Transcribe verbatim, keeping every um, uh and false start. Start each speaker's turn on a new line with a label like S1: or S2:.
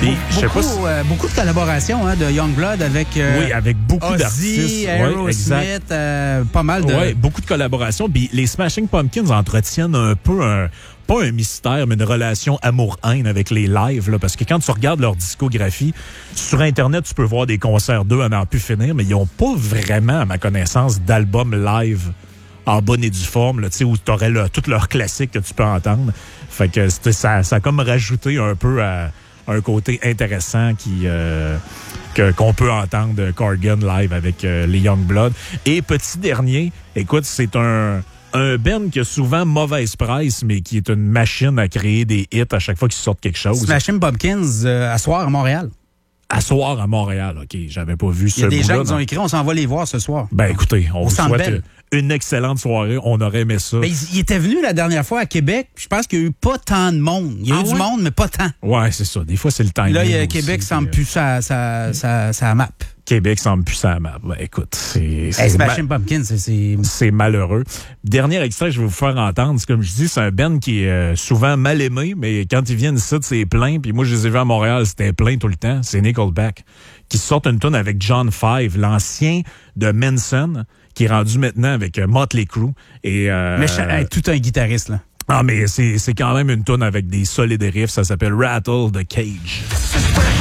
S1: Puis, je sais
S2: beaucoup,
S1: pas si...
S2: euh, beaucoup de collaborations hein, de Youngblood avec euh,
S1: Oui, avec beaucoup
S2: Ozzy,
S1: d'artistes.
S2: Aerosmith,
S1: Ouais,
S2: euh, pas mal de...
S1: Oui, beaucoup de collaborations. Puis les Smashing Pumpkins entretiennent un peu un... pas un mystère, mais une relation amour-haine avec les lives. Là, parce que quand tu regardes leur discographie, sur Internet, tu peux voir des concerts d'eux à n'en plus finir, mais ils n'ont pas vraiment, à ma connaissance, d'album live en bonne et due forme, là, où tu aurais là, tous leurs classiques que tu peux entendre. Fait que ça, ça a comme rajouté un peu à un côté intéressant qui euh, que, qu'on peut entendre Corgan live avec euh, les Youngblood. Et petit dernier, écoute, c'est un... un band qui a souvent mauvaise presse, mais qui est une machine à créer des hits à chaque fois qu'ils sortent quelque chose.
S2: Smashing Pumpkins, euh, à soir à Montréal.
S1: À soir à Montréal, OK. J'avais pas vu ce
S2: Il y a des
S1: bout-là,
S2: gens qui
S1: non?
S2: ont écrit, on s'en va les voir ce soir.
S1: Ben écoutez, on
S2: Au
S1: vous
S2: Centre
S1: souhaite
S2: Bell.
S1: une excellente soirée. On aurait aimé ça.
S2: Ben, il, il était venu la dernière fois à Québec. Je pense qu'il n'y a eu pas tant de monde. Il y a
S1: Ah
S2: eu
S1: ouais?
S2: du monde, mais pas tant.
S1: Ouais, c'est ça. Des fois, c'est le timing.
S2: Là, il y a
S1: aussi,
S2: Québec
S1: puis,
S2: semble
S1: euh,
S2: plus sa, sa, sa, sa map.
S1: Québec semble plus à la map. Ben écoute, c'est...
S2: Hey,
S1: c'est
S2: Smashing
S1: ma-
S2: Pumpkins, c'est... c'est...
S1: C'est malheureux. Dernier extrait que je vais vous faire entendre, c'est comme je dis, c'est un band qui est euh, souvent mal aimé, mais quand ils viennent ici, c'est plein. Puis moi, je les ai vus à Montréal, c'était plein tout le temps. C'est Nickelback, qui sort une tune avec John Five, l'ancien de Manson, qui est rendu maintenant avec euh, Motley Crue. Et, euh,
S2: Mais je- hey, tout un guitariste, là.
S1: ah, mais c'est, c'est quand même une tune avec des solides riffs. Ça s'appelle Rattle the Cage.